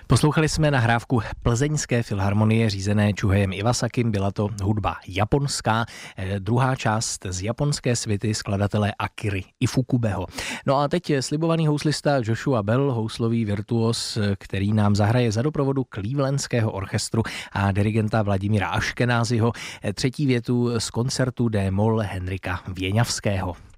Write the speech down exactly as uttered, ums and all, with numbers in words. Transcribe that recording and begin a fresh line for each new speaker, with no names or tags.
Poslouchali jsme nahrávku Plzeňské filharmonie řízené Chuhejem Iwasakim, byla to hudba japonská, eh, druhá část z japonské svity skladatele Akiry Ifukubeho. No a teď slibovaný houslista Joshua Bell, houslový virtuos, který nám zahraje za doprovodu Clevelandského orchestru a dirigenta Vladimíra Aškenázyho třetí větu z koncertu D-moll Henrika Věňavského.